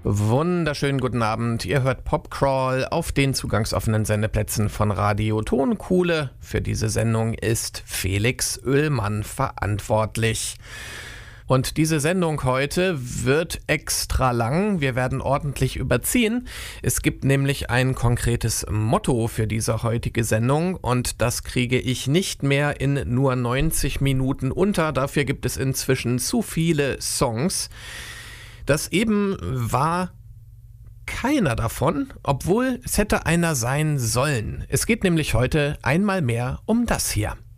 Wunderschönen guten Abend. Ihr hört Popcrawl auf den zugangsoffenen Sendeplätzen von Radio Tonkuhle. Für diese Sendung ist Felix Oehlmann verantwortlich. Und diese Sendung heute wird extra lang. Wir werden ordentlich überziehen. Es gibt nämlich ein konkretes Motto für diese heutige Sendung und das kriege ich nicht mehr in nur 90 Minuten unter. Dafür gibt es inzwischen zu viele Songs. Das eben war keiner davon, obwohl es hätte einer sein sollen. Es geht nämlich heute einmal mehr um das hier.